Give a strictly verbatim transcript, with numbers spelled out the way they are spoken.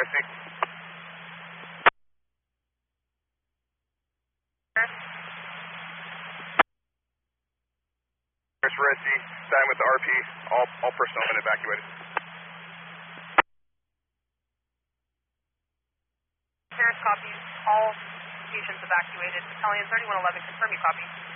R C. There's Red C, stand with the R P. All, all personnel have been evacuated. Harris copies. All patients evacuated. Battalion thirty-one eleven, confirm you copy.